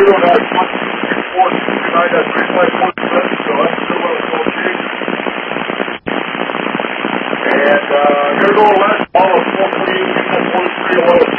and I was much important tonight. I 3.47, so I'm still on association. And here's all last ball of 43, 43,